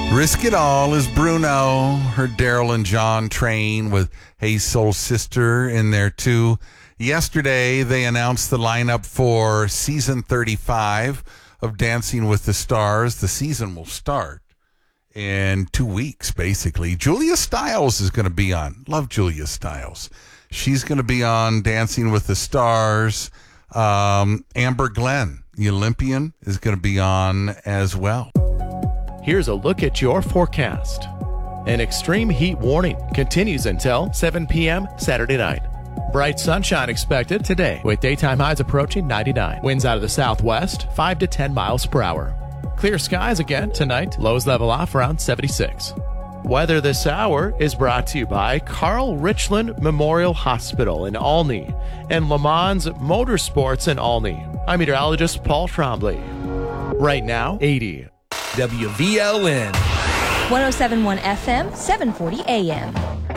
Risk It All is Bruno. Her Daryl and John train with Hey Soul Sister in there too. Yesterday, they announced the lineup for season 35 of Dancing with the Stars. The season will start in 2 weeks, basically. Julia Stiles is going to be on. Love Julia Stiles. She's going to be on Dancing with the Stars. Amber Glenn, the Olympian, is going to be on as well. Here's a look at your forecast. An extreme heat warning continues until 7 p.m. Saturday night. Bright sunshine expected today with daytime highs approaching 99. Winds out of the southwest, 5 to 10 miles per hour. Clear skies again tonight. Lows level off around 76. Weather this hour is brought to you by Carl Richland Memorial Hospital in Olney and Le Mans Motorsports in Olney. I'm meteorologist Paul Trombley. Right now, 80. WVLN 107.1 FM, 740 AM.